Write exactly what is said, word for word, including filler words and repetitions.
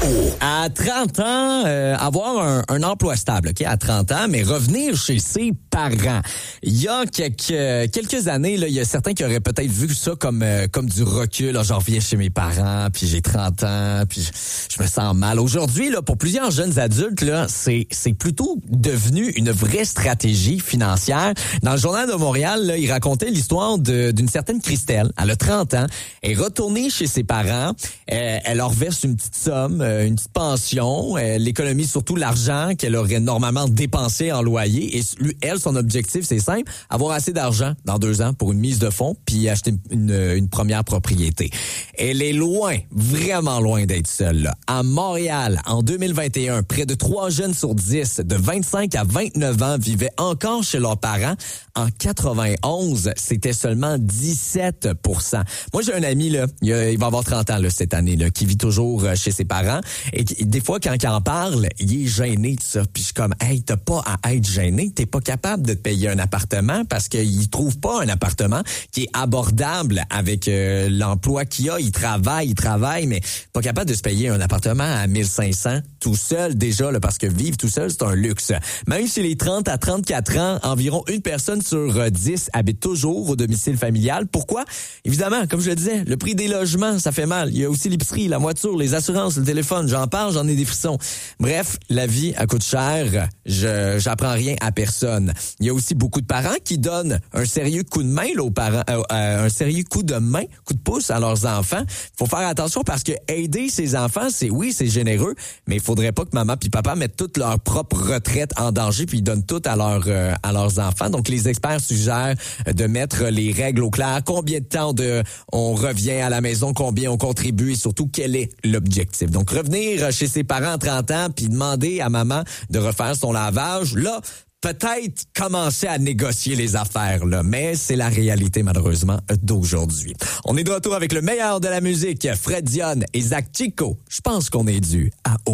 À trente ans, euh, avoir un, un emploi stable, ok, à trente ans, mais revenir chez ses parents. Il y a quelques quelques années, là, il y a certains qui auraient peut-être vu ça comme euh, comme du recul. Là, j'en reviens chez mes parents, puis j'ai trente ans, puis je, je me sens mal. Aujourd'hui, là, pour plusieurs jeunes adultes, là, c'est c'est plutôt devenu une vraie stratégie financière. Dans le Journal de Montréal, là, il racontait l'histoire de, d'une certaine Christelle. Elle a trente ans, elle est retournée chez ses parents, elle, elle leur verse une petite somme, une petite pension, elle économise surtout l'argent qu'elle aurait normalement dépensé en loyer. Et lui, elle, son objectif, c'est simple, avoir assez d'argent dans deux ans pour une mise de fonds puis acheter une, une première propriété. Elle est loin, vraiment loin d'être seule. Là. À Montréal, en deux mille vingt et un, près de trois jeunes sur dix de vingt-cinq à vingt-neuf ans vivaient encore chez leurs parents. En quatre-vingt-onze, c'était seulement dix-sept pour cent. Moi, j'ai un ami, là, il, a, il va avoir trente ans là, cette année, là, qui vit toujours chez ses parents. Et des fois, quand il en parle, il est gêné de ça. Puis je suis comme, hey, t'as pas à être gêné. T'es pas capable de te payer un appartement parce qu'il trouve pas un appartement qui est abordable avec euh, l'emploi qu'il a. Il travaille, il travaille, mais pas capable de se payer un appartement à mille cinq cents tout seul déjà, là, parce que vivre tout seul, c'est un luxe. Même chez les trente à trente-quatre ans, environ une personne sur dix habite toujours au domicile familial. Pourquoi? Évidemment, comme je le disais, le prix des logements, ça fait mal. Il y a aussi l'épicerie, la voiture, les assurances, le téléphone. J'en parle, j'en ai des frissons. Bref, la vie, elle coûte cher. Je j'apprends rien à personne. Il y a aussi beaucoup de parents qui donnent un sérieux coup de main là, aux parents, euh, euh, un sérieux coup de main, coup de pouce à leurs enfants. Faut faire attention parce que aider ses enfants, c'est oui, c'est généreux, mais il faudrait pas que maman puis papa mettent toute leur propre retraite en danger puis ils donnent tout à leurs euh, à leurs enfants. Donc les experts suggèrent de mettre les règles au clair. Combien de temps de on revient à la maison, combien on contribue et surtout quel est l'objectif. Donc revenir chez ses parents à trente ans puis demander à maman de refaire son lavage, là, peut-être commencer à négocier les affaires, là, mais c'est la réalité, malheureusement, d'aujourd'hui. On est de retour avec le meilleur de la musique, Fred Dionne et Zach Chico. Je pense qu'on est dû à